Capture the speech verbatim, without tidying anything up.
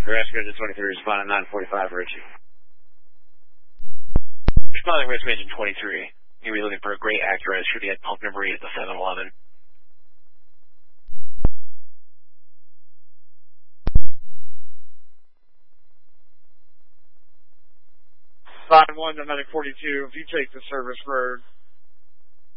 Rescue Engine twenty-three, responding nine forty-five, Richie. Responding Rescue Engine twenty-three. You'll be looking for a gray Acura shooting at pump number eight at the seven eleven. five one to medic forty-two, if you take the service road,